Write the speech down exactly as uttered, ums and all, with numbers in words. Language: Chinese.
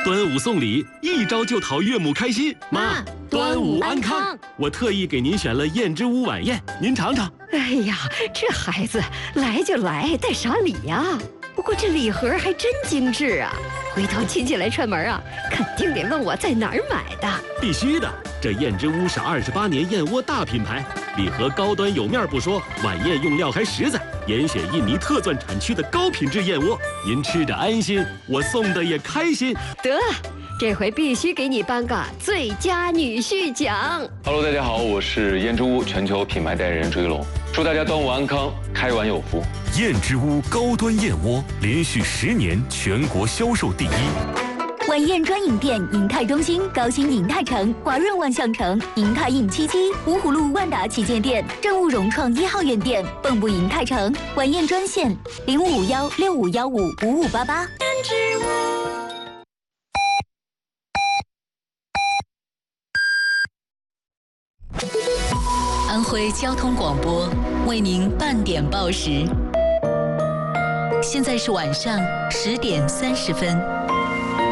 端午送礼，一招就讨岳母开心。 妈，端午安康。 我特意给您选了燕之屋晚宴，您尝尝。 哎呀，这孩子来就来，带啥礼呀？不过这礼盒还真精致啊！回头亲戚来串门啊，肯定得问我在哪儿买的。 必须的，这燕之屋是二十八年燕窝大品牌，礼盒高端有面不说，晚宴用料还实在，严选印尼特钻产区的高品质燕窝，您吃着安心，我送的也开心。 得，这回必须给你颁个最佳女婿奖。 Hello， 大家好，我是燕之屋全球品牌代言人追龙，祝大家端午安康，开碗有福。 燕之屋高端燕窝连续十年全国销售第一。 晚宴专营店：银泰中心、高新银泰城、华润万象城、银泰印七七、芜湖路万达旗舰店、正务融创一号院店、蚌埠银泰城。晚宴专线：零五五幺六五幺五五五八八。 安徽交通广播为您半点报时，现在是晚上十点三十分。